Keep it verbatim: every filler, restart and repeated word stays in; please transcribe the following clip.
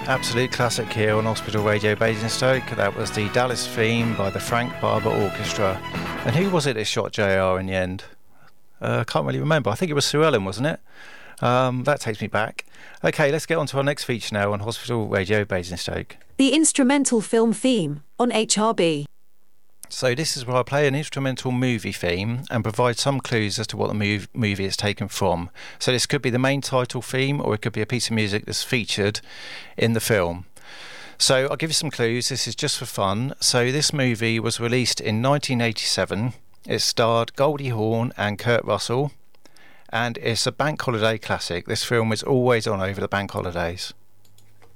Absolute classic here on Hospital Radio Basingstoke. That was the Dallas theme by the Frank Barber Orchestra. And who was it that shot J R in the end? I uh, can't really remember. I think it was Sue Ellen, wasn't it? Um, that takes me back. OK, let's get on to our next feature now on Hospital Radio Basingstoke. The instrumental film theme on H R B. So this is where I play an instrumental movie theme and provide some clues as to what the mov- movie is taken from. So this could be the main title theme, or it could be a piece of music that's featured in the film. So I'll give you some clues. This is just for fun. So this movie was released in nineteen eighty-seven. It starred Goldie Hawn and Kurt Russell, and it's a bank holiday classic. This film is always on over the bank holidays.